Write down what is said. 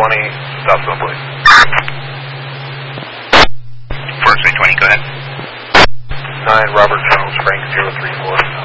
stop zone, please. Forest Bay 20, go ahead. 9, Robert Charles, Frank 034.